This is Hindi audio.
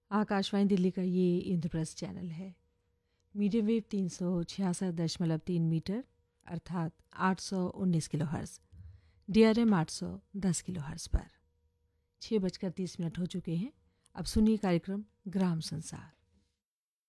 आकाशवाणी दिल्ली का ये इंद्रप्रस्थ चैनल है। मीडियम वेव 366.3 मीटर अर्थात 819 किलोहर्ट्ज़, DRM 810 किलोहर्ट्ज़ पर 6:30 हो चुके हैं। अब सुनिए कार्यक्रम ग्राम संसार।